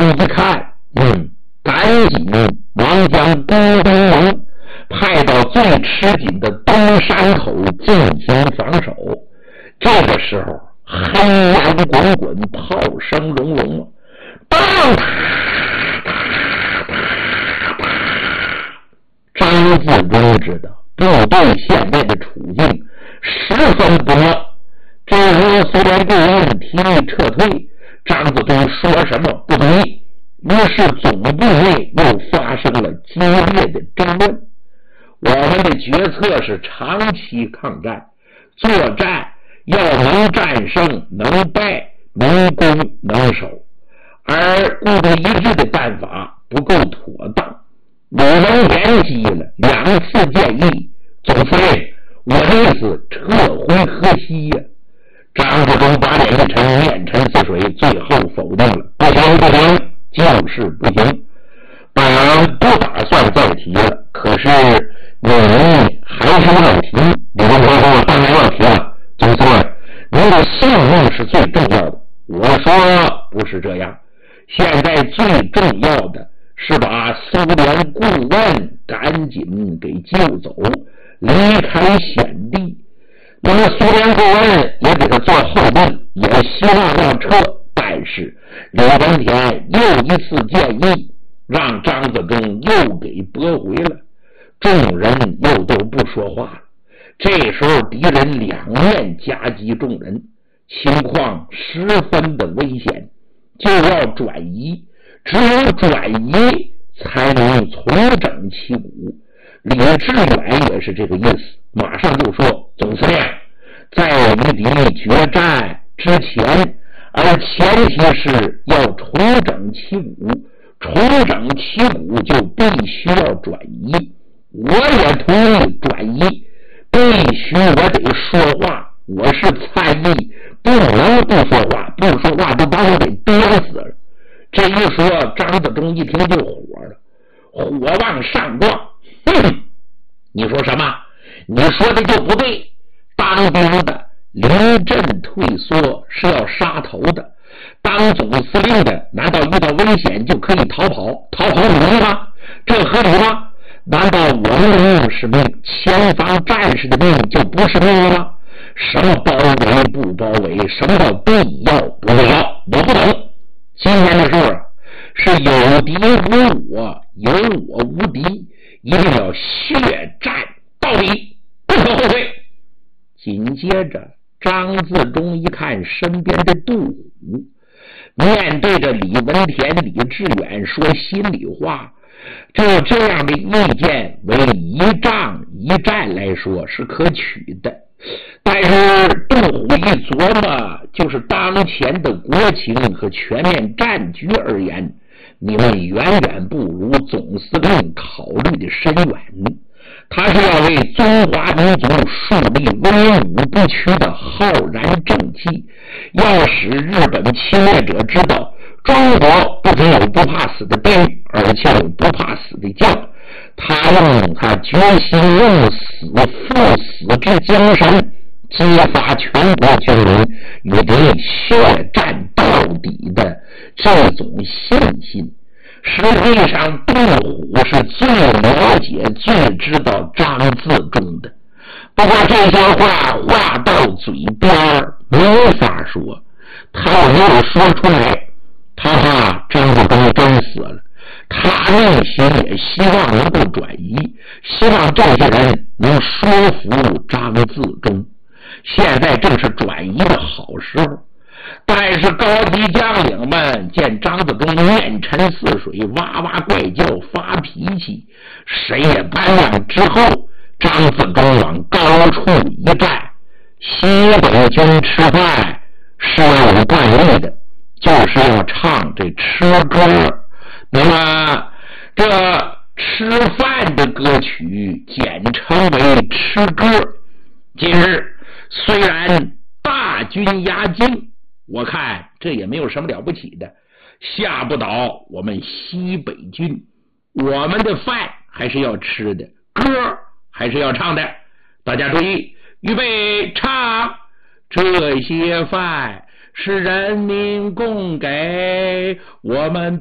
公一看，赶紧忙将都督王派到最吃紧的东山口进行防守。这个时候黑烟滚滚，炮声隆隆，当张自忠知道部队现在的处境十分不妙。这时候苏联顾问提议撤退，张自忠说什么不同意，于是总部内又发生了激烈的争论。我们的决策是长期抗战，作战要能战胜，能败，能攻能守，而部队一致的办法不够妥当。鲁能联系了2次建议，总司令，我的意思撤回河西呀。张自忠把脸一沉，面沉似水，最后否定了，不行不行，就是不行，本人不打算再提了。可是你还是要提。李文国说，当然要提了，总司令，您的性命是最重要的。我说不是这样，现在最重要的是把苏联顾问赶紧给救走，离开险地。那么苏联顾问也给他做后盾，也希望要撤，但是李文田又一次建议，让张自忠又给驳回了。众人又都不说话了。这时候敌人两面夹击众人，情况十分的危险，就要转移，只有转移才能重整旗鼓。李志远也是这个意思，马上就说，总司令，在与敌决战之前，而前提是要重整旗鼓，重整旗鼓就必须要转移。我也同意转移，必须我得说话，我是参议，不能不说话，不说话就把我给憋死了。这一说，张自忠一听就火了，火往上撞，你说什么？你说的就不对，当兵的临阵退缩是要杀头的，当总司令的难道遇到危险就可以逃跑容易吗？这合理吗？难道我们的命是命，前方战士的命就不是命了吗？什么包围不包围，什么叫必要不必要，我不懂。今天的事是有敌无我，有我无敌，一定要血战到底，不可后退。紧接着张自忠一看身边的杜虎，面对着李文田、李志远说心里话，就这样的意见为一仗一战来说是可取的，但是杜虎一琢磨，就是当前的国情和全面战局而言，你们远远不如总司令考虑的深远。他是要为中华民族树立威武不屈的浩然正气，要使日本侵略者知道，中国不仅有不怕死的兵，而且有不怕死的将。他决心用死赴死之精神，激发全国军民与敌血战到底的这种信心。实际上杜虎是最了解最知道张自忠的，不过这些话到嘴边没法说，他没有说出来，他怕张自忠真死了，他内心也希望能够转移，希望这些人能说服张自忠。现在正是转移的好时候，但是高级将领们见张自忠面沉似水，哇哇怪叫，发脾气，谁也搬让之后，张自忠往高处一站。西北军吃饭是要有惯例的，就是要唱这吃歌。那么这吃饭的歌曲简称为吃歌。今日虽然大军压境，我看这也没有什么了不起的，吓不倒我们西北军，我们的饭还是要吃的，歌还是要唱的。大家注意，预备唱。这些饭是人民供给我们